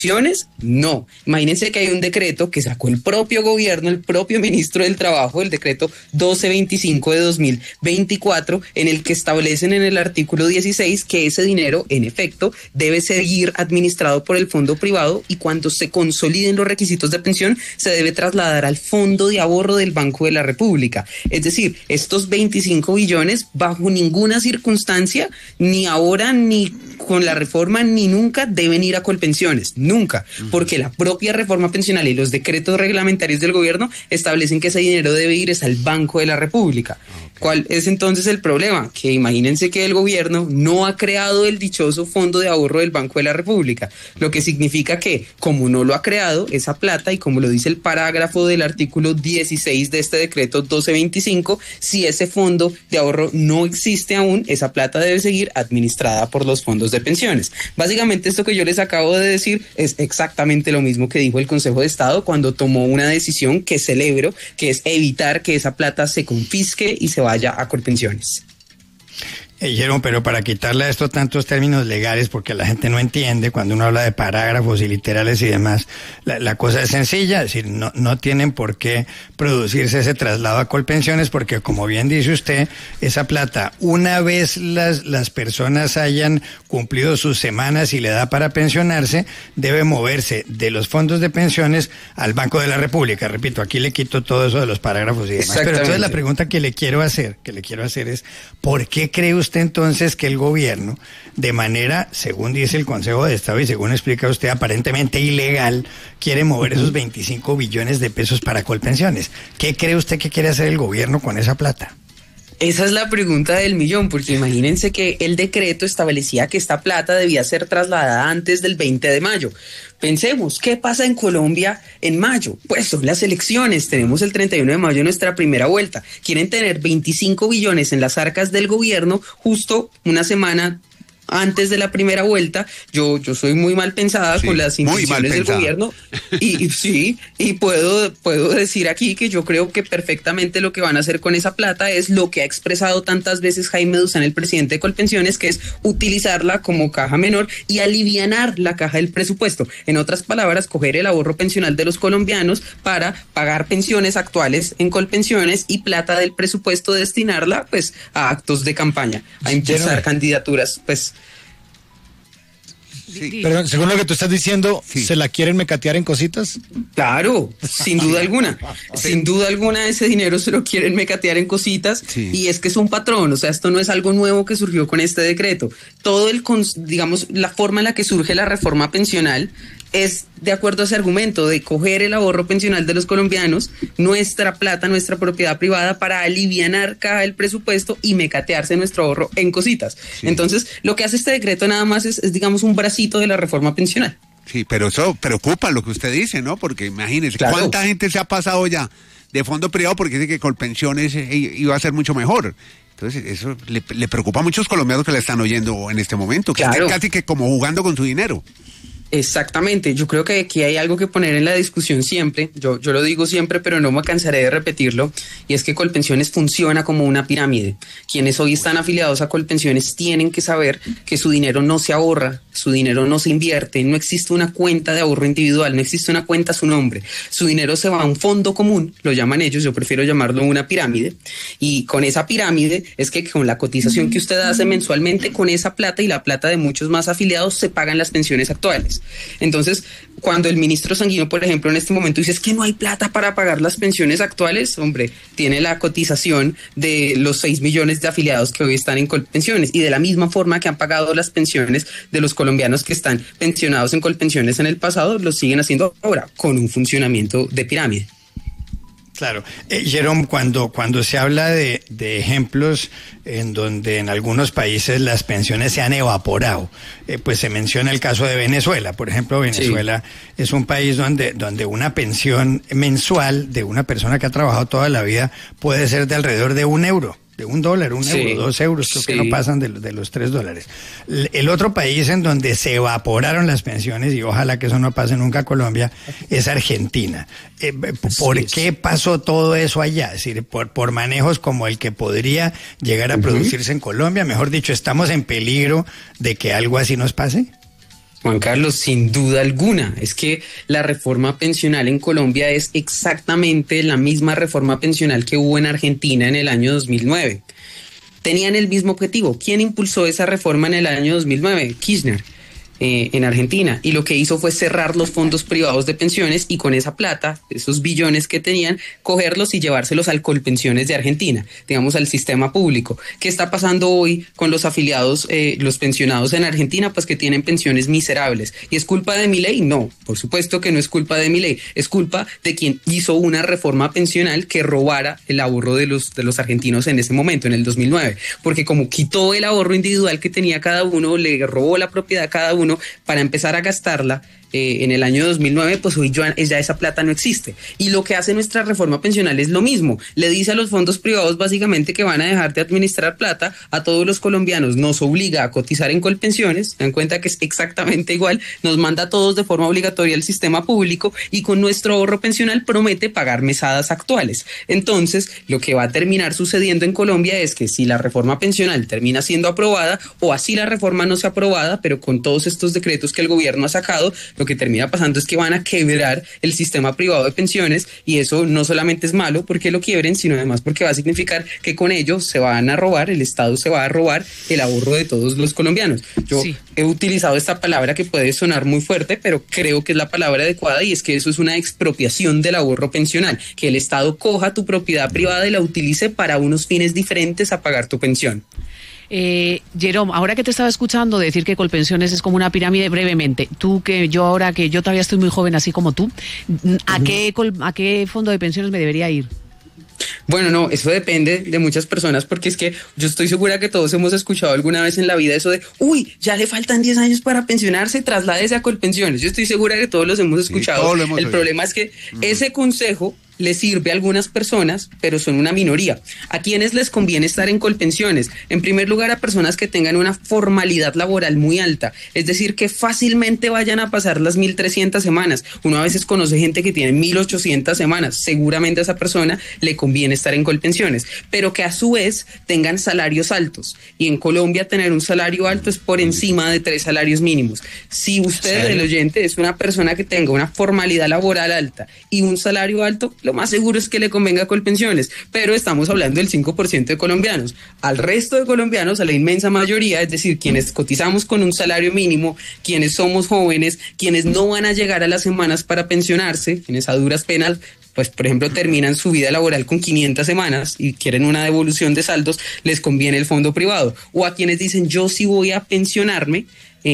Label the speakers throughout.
Speaker 1: No, imagínense que hay un decreto que sacó el propio gobierno, el propio ministro del Trabajo, el decreto 1225 de 2024, en el que establecen en el artículo 16 que ese dinero, en efecto, debe seguir administrado por el fondo privado y cuando se consoliden los requisitos de pensión, se debe trasladar al fondo de ahorro del Banco de la República. Es decir, estos 25 billones, bajo ninguna circunstancia, ni ahora, ni con la reforma, ni nunca, deben ir a Colpensiones. Nunca, porque la propia reforma pensional y los decretos reglamentarios del gobierno establecen que ese dinero debe ir al Banco de la República. ¿Cuál es entonces el problema? Que imagínense que el gobierno no ha creado el dichoso fondo de ahorro del Banco de la República, lo que significa que, como no lo ha creado, esa plata, y como lo dice el parágrafo del artículo 16 de este decreto 1225, si ese fondo de ahorro no existe aún, esa plata debe seguir administrada por los fondos de pensiones. Básicamente esto que yo les acabo de decir es exactamente lo mismo que dijo el Consejo de Estado cuando tomó una decisión que celebro, que es evitar que esa plata se confisque y se vaya a Colpensiones.
Speaker 2: Jerome, pero para quitarle a esto tantos términos legales, porque la gente no entiende cuando uno habla de parágrafos y literales y demás, la cosa es sencilla, es decir, no tienen por qué producirse ese traslado a Colpensiones, porque como bien dice usted, esa plata, una vez las personas hayan cumplido sus semanas y le da para pensionarse, debe moverse de los fondos de pensiones al Banco de la República. Repito, aquí le quito todo eso de los parágrafos y demás. Pero entonces la pregunta que le quiero hacer es, ¿por qué cree usted entonces que el gobierno, de manera, según dice el Consejo de Estado y según explica usted, aparentemente ilegal, quiere mover esos 25 billones de pesos para Colpensiones? ¿Qué cree usted que quiere hacer el gobierno con esa plata?
Speaker 1: Esa es la pregunta del millón, porque imagínense que el decreto establecía que esta plata debía ser trasladada antes del 20 de mayo. Pensemos, ¿qué pasa en Colombia en mayo? Pues son las elecciones, tenemos el 31 de mayo nuestra primera vuelta. Quieren tener 25 billones en las arcas del gobierno justo una semana antes de la primera vuelta. Yo soy muy mal pensada, sí, con las intenciones del gobierno y puedo decir aquí que yo creo que perfectamente lo que van a hacer con esa plata es lo que ha expresado tantas veces Jaime Duzán, el presidente de Colpensiones, que es utilizarla como caja menor y alivianar la caja del presupuesto. En otras palabras, coger el ahorro pensional de los colombianos para pagar pensiones actuales en Colpensiones y plata del presupuesto destinarla pues a actos de campaña, a impulsar candidaturas, pues.
Speaker 3: Sí. Pero según lo que tú estás diciendo, sí, ¿se la quieren mecatear en cositas?
Speaker 1: Claro, sin duda alguna. Sin duda alguna ese dinero se lo quieren mecatear en cositas, sí, y es que es un patrón, o sea, esto no es algo nuevo que surgió con este decreto. Digamos, la forma en la que surge la reforma pensional es de acuerdo a ese argumento de coger el ahorro pensional de los colombianos, nuestra plata, nuestra propiedad privada, para alivianar caja el presupuesto y mecatearse nuestro ahorro en cositas. Sí. Entonces, lo que hace este decreto nada más es digamos, un bracito de la reforma pensional.
Speaker 4: Sí, pero eso preocupa lo que usted dice, ¿no? Porque imagínese, claro, ¿cuánta gente se ha pasado ya de fondo privado porque dice que Colpensiones iba a ser mucho mejor? Entonces, eso le preocupa a muchos colombianos que la están oyendo en este momento, que claro, están casi que como jugando con su dinero.
Speaker 1: Exactamente, yo creo que aquí hay algo que poner en la discusión siempre, yo lo digo siempre, pero no me cansaré de repetirlo, y es que Colpensiones funciona como una pirámide. Quienes hoy están afiliados a Colpensiones tienen que saber que su dinero no se ahorra, su dinero no se invierte, no existe una cuenta de ahorro individual, no existe una cuenta a su nombre, su dinero se va a un fondo común, lo llaman ellos, yo prefiero llamarlo una pirámide, y con esa pirámide es que con la cotización que usted hace mensualmente, con esa plata y la plata de muchos más afiliados se pagan las pensiones actuales. Entonces, cuando el ministro Sanguino, por ejemplo, en este momento dice es que no hay plata para pagar las pensiones actuales, hombre, tiene la cotización de los 6 millones de afiliados que hoy están en Colpensiones, y de la misma forma que han pagado las pensiones de los colombianos que están pensionados en Colpensiones en el pasado, lo siguen haciendo ahora con un funcionamiento de pirámide.
Speaker 2: Claro. Jerome, cuando se habla de ejemplos en donde en algunos países las pensiones se han evaporado, pues se menciona el caso de Venezuela. Por ejemplo, Venezuela sí, es un país donde una pensión mensual de una persona que ha trabajado toda la vida puede ser de alrededor de €1. De $1, €1, sí, €2, creo que no pasan de los $3. El otro país en donde se evaporaron las pensiones, y ojalá que eso no pase nunca a Colombia, es Argentina. ¿Por qué pasó todo eso allá? Es decir, por manejos como el que podría llegar a producirse en Colombia. Mejor dicho, ¿estamos en peligro de que algo así nos pase?
Speaker 1: Juan Carlos, sin duda alguna, es que la reforma pensional en Colombia es exactamente la misma reforma pensional que hubo en Argentina en el año 2009. Tenían el mismo objetivo. ¿Quién impulsó esa reforma en el año 2009? Kirchner. En Argentina, y lo que hizo fue cerrar los fondos privados de pensiones y con esa plata, esos billones que tenían, cogerlos y llevárselos al Colpensiones de Argentina, digamos al sistema público. ¿Qué está pasando hoy con los afiliados, los pensionados en Argentina? Pues que tienen pensiones miserables. ¿Y es culpa de Milei? No, por supuesto que no es culpa de Milei, es culpa de quien hizo una reforma pensional que robara el ahorro de los argentinos en ese momento, en el 2009, porque como quitó el ahorro individual que tenía cada uno, le robó la propiedad a cada uno para empezar a gastarla en el año 2009, pues hoy ya esa plata no existe. Y lo que hace nuestra reforma pensional es lo mismo. Le dice a los fondos privados básicamente que van a dejar de administrar plata a todos los colombianos. Nos obliga a cotizar en Colpensiones, dan cuenta que es exactamente igual, nos manda a todos de forma obligatoria al sistema público y con nuestro ahorro pensional promete pagar mesadas actuales. Entonces, lo que va a terminar sucediendo en Colombia es que si la reforma pensional termina siendo aprobada o así la reforma no sea aprobada, pero con todos estos decretos que el gobierno ha sacado, lo que termina pasando es que van a quebrar el sistema privado de pensiones y eso no solamente es malo porque lo quiebren, sino además porque va a significar que con ello se van a robar, el Estado se va a robar el ahorro de todos los colombianos. Yo he utilizado esta palabra que puede sonar muy fuerte, pero creo que es la palabra adecuada y es que eso es una expropiación del ahorro pensional, que el Estado coja tu propiedad privada y la utilice para unos fines diferentes a pagar tu pensión.
Speaker 5: Jerome, ahora que te estaba escuchando decir que Colpensiones es como una pirámide, brevemente, tú que yo ahora que yo todavía estoy muy joven así como tú, ¿a qué fondo de pensiones me debería ir?
Speaker 1: Bueno, no, eso depende de muchas personas porque es que yo estoy segura que todos hemos escuchado alguna vez en la vida eso de, uy, ya le faltan 10 años para pensionarse, trasládese a Colpensiones. Yo estoy segura que todos los hemos escuchado.
Speaker 4: Todos lo hemos oído.
Speaker 1: Problema es que ese consejo le sirve a algunas personas, pero son una minoría. ¿A quiénes les conviene estar en Colpensiones? En primer lugar, a personas que tengan una formalidad laboral muy alta, es decir, que fácilmente vayan a pasar las 1.300 semanas. Uno a veces conoce gente que tiene 1.800 semanas, seguramente a esa persona le conviene estar en Colpensiones, pero que a su vez tengan salarios altos. Y en Colombia tener un salario alto es por encima de 3 salarios mínimos. Si usted, el oyente, es una persona que tenga una formalidad laboral alta y un salario alto, lo más seguro es que le convenga Colpensiones, pero estamos hablando del 5% de colombianos. Al resto de colombianos, a la inmensa mayoría, es decir, quienes cotizamos con un salario mínimo, quienes somos jóvenes, quienes no van a llegar a las semanas para pensionarse, quienes a duras penas, pues por ejemplo terminan su vida laboral con 500 semanas y quieren una devolución de saldos, les conviene el fondo privado. O a quienes dicen yo sí voy a pensionarme,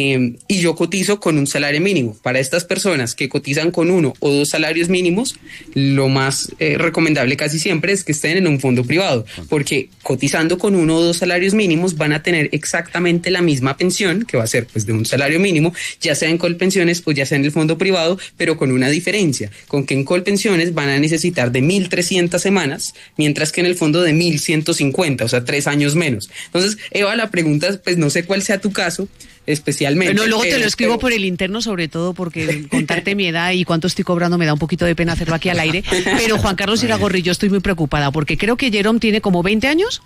Speaker 1: y yo cotizo con un salario mínimo. Para estas personas que cotizan con 1 o 2 salarios mínimos, lo más recomendable casi siempre es que estén en un fondo privado, porque cotizando con 1 o 2 salarios mínimos van a tener exactamente la misma pensión, que va a ser pues de un salario mínimo, ya sea en Colpensiones o ya sea en el fondo privado, pero con una diferencia, con que en Colpensiones van a necesitar de 1.300 semanas, mientras que en el fondo de 1.150, o sea 3 años menos. Entonces, Eva, la pregunta, pues no sé cuál sea tu caso, especialmente.
Speaker 5: Bueno, luego te lo escribo por el interno, sobre todo porque contarte mi edad y cuánto estoy cobrando me da un poquito de pena hacerlo aquí al aire. Pero Juan Carlos Iragorri, yo estoy muy preocupada porque creo que Jerome tiene como 20 años.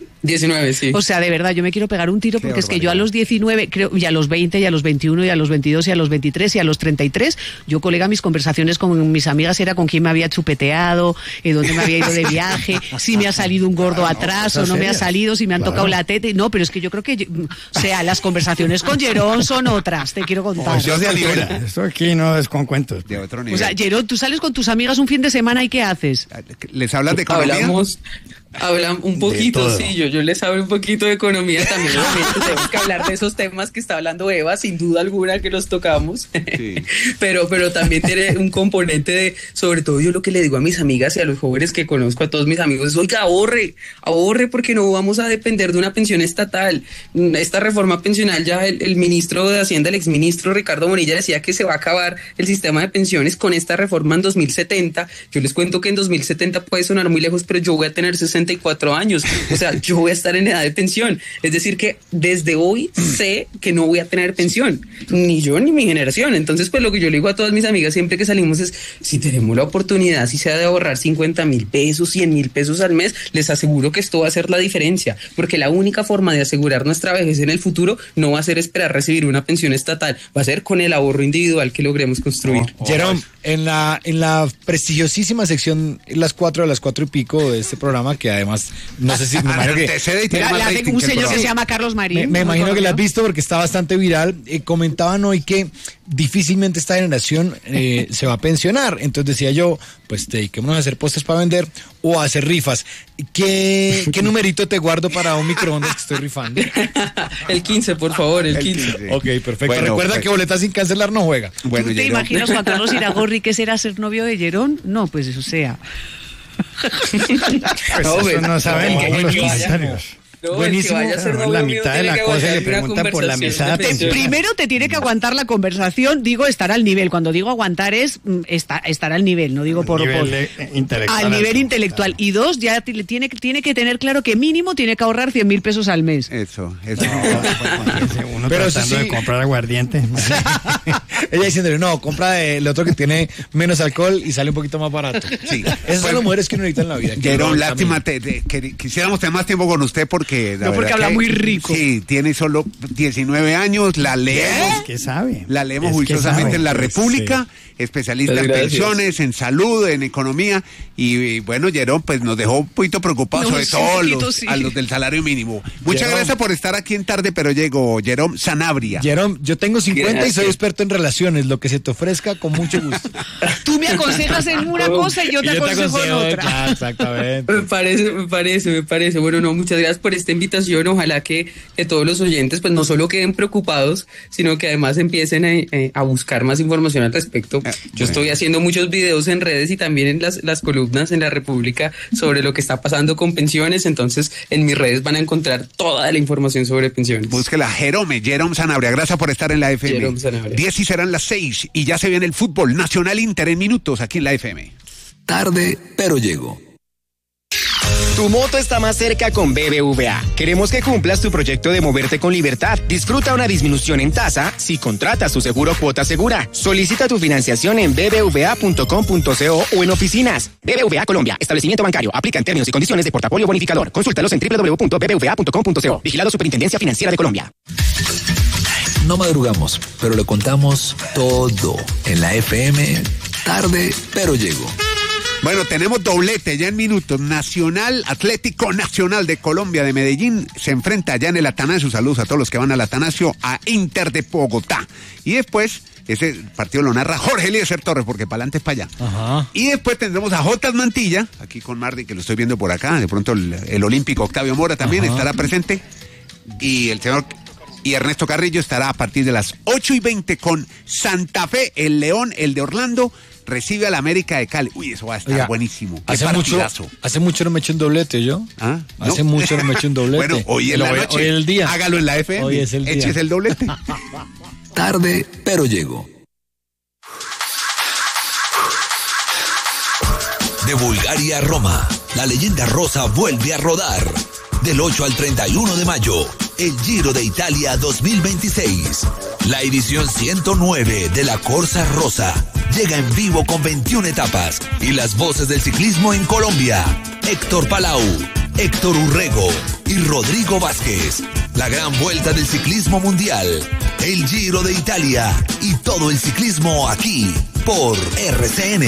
Speaker 1: 19, sí.
Speaker 5: O sea, de verdad, yo me quiero pegar un tiro porque es que yo a los 19, creo, y a los 20, y a los 21, y a los 22, y a los 23, y a los 33, yo, colega, mis conversaciones con mis amigas era con quién me había chupeteado, dónde me había ido de viaje, si me ha salido un gordo atrás o no me ha salido, si me han tocado la teta. No, pero es que yo creo que, o sea, las conversaciones con Jerome son otras, te quiero contar.
Speaker 2: Yo de libra. Esto aquí no es con cuentos.
Speaker 4: De otro nivel.
Speaker 5: O sea, Jerome, tú sales con tus amigas un fin de semana y ¿qué haces?
Speaker 4: ¿Les hablas de economía?
Speaker 1: Hablan un poquito, sí, yo les hablo un poquito de economía también, obviamente tenemos que hablar de esos temas que está hablando Eva, sin duda alguna que los tocamos, sí. pero también tiene un componente de, sobre todo yo lo que le digo a mis amigas y a los jóvenes que conozco, a todos mis amigos, es, oiga, ahorre porque no vamos a depender de una pensión estatal. Esta reforma pensional ya el ministro de Hacienda, el exministro Ricardo Bonilla decía que se va a acabar el sistema de pensiones con esta reforma en 2070, yo les cuento que en 2070 puede sonar muy lejos, pero yo voy a tener 60 64 años. O sea, yo voy a estar en edad de pensión. Es decir, que desde hoy sé que no voy a tener pensión, ni yo ni mi generación. Entonces, pues lo que yo le digo a todas mis amigas siempre que salimos es, si tenemos la oportunidad, si sea de ahorrar 50,000 pesos, 100,000 pesos al mes, les aseguro que esto va a hacer la diferencia, porque la única forma de asegurar nuestra vejez en el futuro no va a ser esperar recibir una pensión estatal, va a ser con el ahorro individual que logremos construir.
Speaker 3: Jerome, en la prestigiosísima sección las 4 y pico de este programa, que además, no sé si me imagino que...
Speaker 5: La hace un señor que se llama Carlos Marín.
Speaker 3: Me imagino que la has visto porque está bastante viral. Comentaban hoy que difícilmente esta generación se va a pensionar. Entonces decía yo, pues dediquémonos a hacer postres para vender o a hacer rifas. ¿Qué numerito te guardo para un microondas que estoy rifando?
Speaker 1: El 15, por favor, el 15.
Speaker 3: Ok, perfecto.
Speaker 4: Bueno,
Speaker 3: recuerda
Speaker 4: pues,
Speaker 3: que boletas sin cancelar no juega.
Speaker 4: Bueno,
Speaker 5: ¿Tú te imaginas Juan Carlos Iragorri que será ser novio de Jerón? No, pues eso sea.
Speaker 2: Pues
Speaker 1: No,
Speaker 2: eso no sabemos
Speaker 1: el que
Speaker 2: los
Speaker 1: vaya.
Speaker 2: comentarios.
Speaker 1: No,
Speaker 3: Buenísimo.
Speaker 1: el que vaya a ser novio
Speaker 2: La
Speaker 1: mío
Speaker 2: mitad de
Speaker 1: tiene
Speaker 2: la
Speaker 1: que
Speaker 2: cosa le
Speaker 1: aguantar una
Speaker 2: preguntan por la
Speaker 1: conversación
Speaker 2: mesada
Speaker 1: de
Speaker 2: pensión.
Speaker 5: Primero te tiene que aguantar la conversación, digo estar al nivel. Cuando digo aguantar es estar al nivel, no digo por
Speaker 2: intelectual.
Speaker 5: al nivel intelectual. Y dos, ya tiene que tener claro que mínimo tiene que ahorrar 100,000 pesos al mes.
Speaker 4: Eso.
Speaker 2: Uno
Speaker 3: Pero
Speaker 2: tratando
Speaker 3: eso sí.
Speaker 2: de comprar aguardiente.
Speaker 3: Ella diciéndole, no, compra el otro que tiene menos alcohol y sale un poquito más barato.
Speaker 4: Sí.
Speaker 3: Esas son las mujeres que uno necesita en la vida.
Speaker 4: Jerome, lástima, que quisiéramos tener más tiempo con usted porque...
Speaker 5: No, porque habla muy rico.
Speaker 4: Sí, tiene solo 19 años, la leemos.
Speaker 2: ¿Qué sabe?
Speaker 4: La leemos
Speaker 2: Es que
Speaker 4: juiciosamente
Speaker 2: sabe.
Speaker 4: en La República, especialista en
Speaker 1: Gracias.
Speaker 4: pensiones, en salud, en economía. Y bueno, Jerome, pues nos dejó un poquito preocupados,
Speaker 5: No,
Speaker 4: sobre
Speaker 5: sí,
Speaker 4: todo
Speaker 5: un poquito, sí.
Speaker 4: a los del salario mínimo. Muchas
Speaker 3: Jerome.
Speaker 4: gracias por estar aquí en Tarde, pero llegó Jerome Sanabria.
Speaker 3: Jerome, yo tengo 50 y soy
Speaker 1: Gracias.
Speaker 3: experto en relaciones. Lo que se te ofrezca, con mucho gusto.
Speaker 5: Tú me aconsejas en una cosa y yo te aconsejo en otra.
Speaker 3: claro, exactamente.
Speaker 1: Me parece. Bueno, no, muchas gracias por esta invitación. Ojalá que todos los oyentes pues no solo queden preocupados, sino que además empiecen a buscar más información al respecto. Yo estoy haciendo muchos videos en redes y también en las columnas en La República sobre lo que está pasando con pensiones, entonces en mis redes van a encontrar toda la información sobre pensiones.
Speaker 4: Búsquela, Jerome Sanabria. Gracias por estar en la FM.
Speaker 1: Jerome Sanabria.
Speaker 4: 10 y serán las 6 y ya se viene el fútbol Nacional Inter en minutos aquí en la FM.
Speaker 6: Tarde, pero llego.
Speaker 7: Tu moto está más cerca con BBVA. Queremos que cumplas tu proyecto de moverte con libertad. Disfruta una disminución en tasa si contratas tu seguro Cuota Segura. Solicita tu financiación en bbva.com.co o en oficinas. BBVA Colombia. Establecimiento bancario. Aplican términos y condiciones de portafolio bonificador. Consúltalos en www.bbva.com.co. Vigilado Superintendencia Financiera de Colombia.
Speaker 6: No madrugamos, pero lo contamos todo en la FM. Tarde, pero llego.
Speaker 4: Bueno, tenemos doblete ya en minutos. Atlético Nacional de Colombia de Medellín se enfrenta allá en el Atanasio. Saludos a todos los que van al Atanasio, a Inter de Bogotá. Y después, ese partido lo narra Jorge Eliezer Torres, porque para adelante es para allá.
Speaker 3: Ajá.
Speaker 4: Y después tendremos a Jotas Mantilla, aquí con Mardi, que lo estoy viendo por acá. De pronto el olímpico Octavio Mora también estará presente. Y el señor... Y Ernesto Carrillo estará a partir de las 8:20 con Santa Fe, el León, el de Orlando, recibe a la América de Cali. Uy, eso va a estar
Speaker 3: Oiga,
Speaker 4: buenísimo. Qué
Speaker 3: Hace mucho no me eché un doblete, ¿yo?
Speaker 4: ¿Ah?
Speaker 3: Hace
Speaker 4: ¿No?
Speaker 3: mucho no me eché un doblete.
Speaker 4: Bueno, hoy es la noche.
Speaker 3: Hoy es el día.
Speaker 4: Hágalo en la FM.
Speaker 3: Hoy es el día.
Speaker 4: Échese el doblete.
Speaker 6: Tarde, pero llego. De Bulgaria a Roma, la leyenda rosa vuelve a rodar. Del 8 al 31 de mayo, el Giro de Italia 2026. La edición 109 de la Corsa Rosa llega en vivo con 21 etapas y las voces del ciclismo en Colombia. Héctor Palau, Héctor Urrego y Rodrigo Vázquez. La gran vuelta del ciclismo mundial. El Giro de Italia y todo el ciclismo aquí por RCN.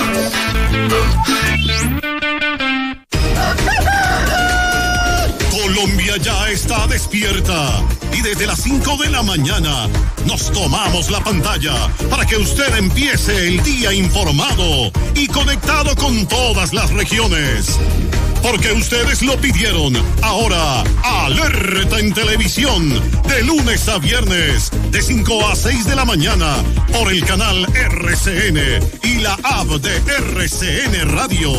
Speaker 8: Colombia ya está despierta y desde las 5 de la mañana nos tomamos la pantalla para que usted empiece el día informado y conectado con todas las regiones. Porque ustedes lo pidieron. Ahora, alerta en televisión, de lunes a viernes, de 5 a 6 de la mañana, por el canal RCN y la app de RCN Radio.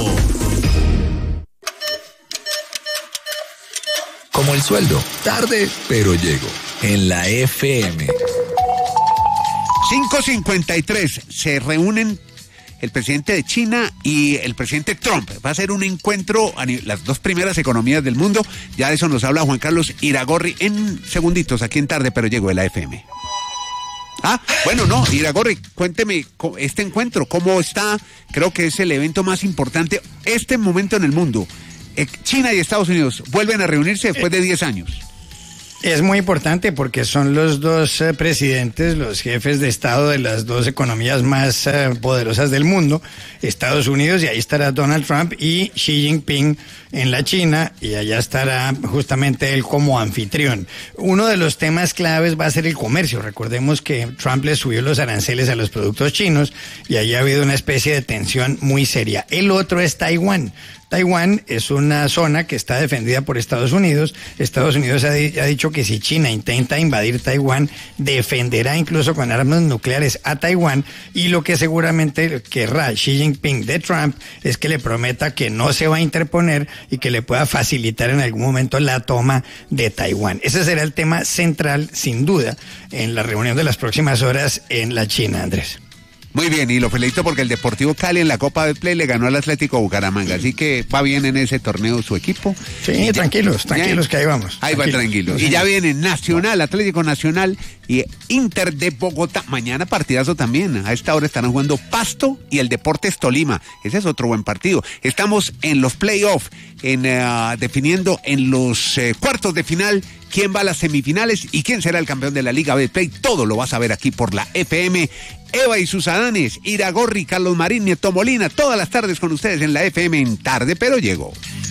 Speaker 6: Como el sueldo, tarde, pero llego. En la FM.
Speaker 4: 5:53 se reúnen el presidente de China y el presidente Trump. Va a ser un encuentro a las dos primeras economías del mundo. Ya de eso nos habla Juan Carlos Iragorri en segunditos, aquí en Tarde Pero Llego de la FM. Bueno, no, Iragorri, cuénteme este encuentro, ¿cómo está? Creo que es el evento más importante este momento en el mundo. China y Estados Unidos vuelven a reunirse después de 10 años.
Speaker 2: Es muy importante porque son los dos presidentes, los jefes de Estado de las dos economías más poderosas del mundo, Estados Unidos, y ahí estará Donald Trump, y Xi Jinping en la China, y allá estará justamente él como anfitrión. Uno de los temas claves va a ser el comercio. Recordemos que Trump le subió los aranceles a los productos chinos y allí ha habido una especie de tensión muy seria. El otro es Taiwán. Taiwán es una zona que está defendida por Estados Unidos. Estados Unidos ha dicho que si China intenta invadir Taiwán, defenderá incluso con armas nucleares a Taiwán, y lo que seguramente querrá Xi Jinping de Trump es que le prometa que no se va a interponer y que le pueda facilitar en algún momento la toma de Taiwán. Ese será el tema central, sin duda, en la reunión de las próximas horas en la China, Andrés.
Speaker 4: Muy bien, y lo felicito porque el Deportivo Cali en la Copa del Play le ganó al Atlético Bucaramanga, así que va bien en ese torneo su equipo.
Speaker 2: Sí, tranquilos que ahí vamos.
Speaker 4: Ahí va tranquilo. Y ya viene Nacional, Atlético Nacional y Inter de Bogotá. Mañana partidazo también. A esta hora estarán jugando Pasto y el Deportes Tolima. Ese es otro buen partido. Estamos en los playoffs, definiendo en los cuartos de final quién va a las semifinales y quién será el campeón de la Liga Betplay. Todo lo vas a ver aquí por la FM. Eva y sus Adanes, Iragorri, Carlos Marín, Nieto Molina, todas las tardes con ustedes en la FM en Tarde Pero Llego.